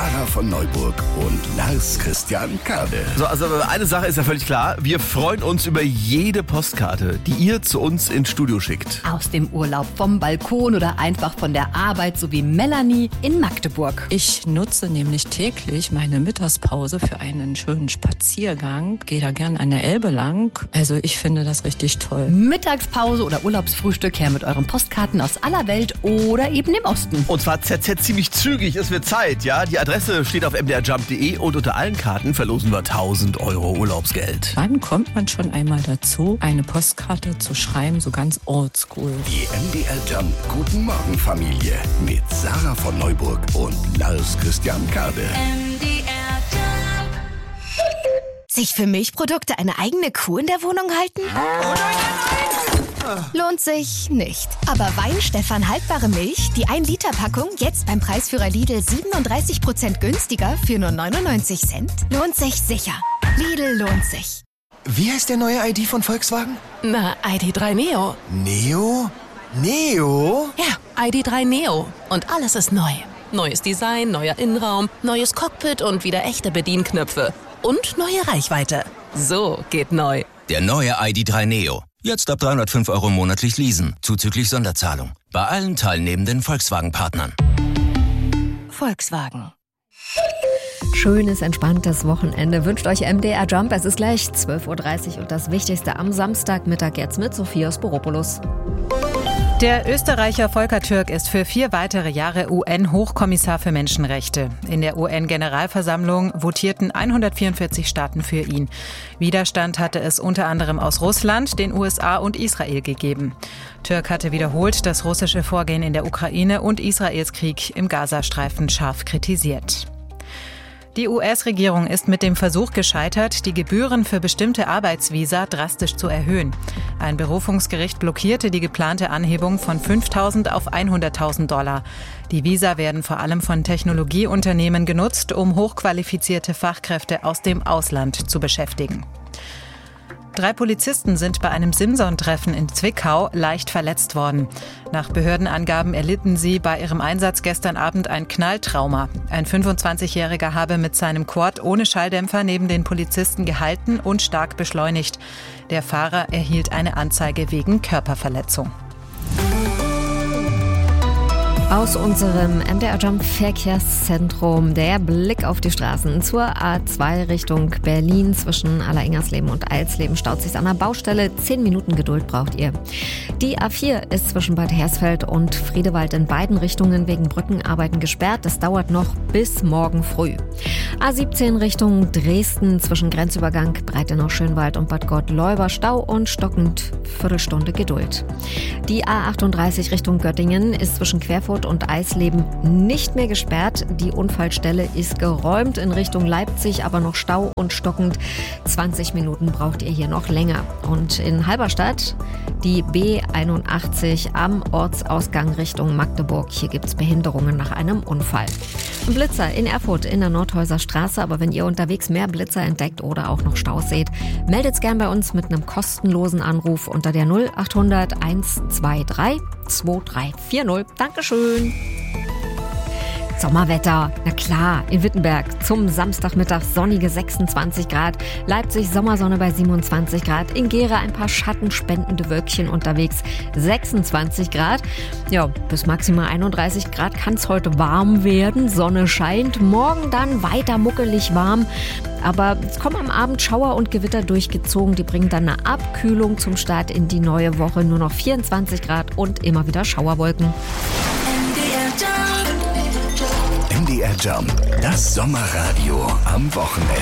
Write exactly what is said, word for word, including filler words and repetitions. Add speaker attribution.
Speaker 1: Sarah von Neuburg und Lars Christian Kade.
Speaker 2: So, also eine Sache ist ja völlig klar. Wir freuen uns über jede Postkarte, die ihr zu uns ins Studio schickt.
Speaker 3: Aus dem Urlaub, vom Balkon oder einfach von der Arbeit, so wie Melanie in Magdeburg.
Speaker 4: Ich nutze nämlich täglich meine Mittagspause für einen schönen Spaziergang. Gehe da gern an der Elbe lang. Also ich finde das richtig toll.
Speaker 3: Mittagspause oder Urlaubsfrühstück her mit euren Postkarten aus aller Welt oder eben dem Osten.
Speaker 2: Und zwar Z Z ziemlich zügig, es wird Zeit, ja. Die Adresse steht auf m d r jump punkt d e und unter allen Karten verlosen wir tausend Euro Urlaubsgeld.
Speaker 4: Wann kommt man schon einmal dazu, eine Postkarte zu schreiben, so ganz oldschool?
Speaker 1: Die M D R Jump Guten Morgen Familie mit Sarah von Neuburg und Lars Christian Kade.
Speaker 5: M D R Jump. Sich für Milchprodukte eine eigene Kuh in der Wohnung halten? Lohnt sich nicht. Aber Weinstefan haltbare Milch, die ein Liter Packung, jetzt beim Preisführer Lidl siebenunddreißig Prozent günstiger für nur neunundneunzig Cent, lohnt sich sicher. Lidl lohnt sich.
Speaker 6: Wie heißt der neue I D von Volkswagen?
Speaker 7: Na, I D drei Neo.
Speaker 6: Neo? Neo?
Speaker 7: Ja, I D drei Neo. Und alles ist neu. Neues Design, neuer Innenraum, neues Cockpit und wieder echte Bedienknöpfe. Und neue Reichweite. So geht neu.
Speaker 8: Der neue I D drei Neo. Jetzt ab dreihundertfünf Euro monatlich leasen, zuzüglich Sonderzahlung. Bei allen teilnehmenden Volkswagen-Partnern.
Speaker 7: Volkswagen.
Speaker 9: Schönes, entspanntes Wochenende wünscht euch M D R Jump. Es ist gleich zwölf Uhr dreißig und das Wichtigste am Samstagmittag jetzt mit Sophia Sporopoulos.
Speaker 10: Der Österreicher Volker Türk ist für vier weitere Jahre U N-Hochkommissar für Menschenrechte. In der U N-Generalversammlung votierten hundertvierundvierzig Staaten für ihn. Widerstand hatte es unter anderem aus Russland, den U S A und Israel gegeben. Türk hatte wiederholt das russische Vorgehen in der Ukraine und Israels Krieg im Gazastreifen scharf kritisiert. Die U S-Regierung ist mit dem Versuch gescheitert, die Gebühren für bestimmte Arbeitsvisa drastisch zu erhöhen. Ein Berufungsgericht blockierte die geplante Anhebung von fünftausend auf hunderttausend Dollar. Die Visa werden vor allem von Technologieunternehmen genutzt, um hochqualifizierte Fachkräfte aus dem Ausland zu beschäftigen. Drei Polizisten sind bei einem Simson-Treffen in Zwickau leicht verletzt worden. Nach Behördenangaben erlitten sie bei ihrem Einsatz gestern Abend ein Knalltrauma. Ein fünfundzwanzigjähriger habe mit seinem Quad ohne Schalldämpfer neben den Polizisten gehalten und stark beschleunigt. Der Fahrer erhielt eine Anzeige wegen Körperverletzung.
Speaker 9: Aus unserem M D R Jump Verkehrszentrum der Blick auf die Straßen zur A zwei Richtung Berlin. Zwischen Alleringers-Leben und Eilsleben staut sich an der Baustelle. Zehn Minuten Geduld braucht ihr. Die A vier ist zwischen Bad Hersfeld und Friedewald in beiden Richtungen wegen Brückenarbeiten gesperrt. Das dauert noch bis morgen früh. A siebzehn Richtung Dresden zwischen Grenzübergang Breitenau-Schönwald und Bad Gottleuba Stau und stockend Viertelstunde Geduld. Die A achtunddreißig Richtung Göttingen ist zwischen Querfurt und Eisleben nicht mehr gesperrt. Die Unfallstelle ist geräumt in Richtung Leipzig, aber noch Stau und stockend. zwanzig Minuten braucht ihr hier noch länger. Und in Halberstadt die B einundachtzig am Ortsausgang Richtung Magdeburg. Hier gibt es Behinderungen nach einem Unfall. Ein Blitzer in Erfurt in der Nordhäuser Straße. Aber wenn ihr unterwegs mehr Blitzer entdeckt oder auch noch Staus seht, meldet's gern bei uns mit einem kostenlosen Anruf unter der null achthundert hundertzweiundzwanzig drei vier null. Dankeschön. Sommerwetter, na klar, in Wittenberg zum Samstagmittag sonnige sechsundzwanzig Grad, Leipzig Sommersonne bei siebenundzwanzig Grad, in Gera ein paar schattenspendende Wölkchen unterwegs, sechsundzwanzig Grad. Ja, bis maximal einunddreißig Grad kann es heute warm werden, Sonne scheint, morgen dann weiter muckelig warm. Aber es kommen am Abend Schauer und Gewitter durchgezogen, die bringen dann eine Abkühlung zum Start in die neue Woche, nur noch vierundzwanzig Grad und immer wieder Schauerwolken.
Speaker 1: M D R Jump, das Sommerradio am Wochenende.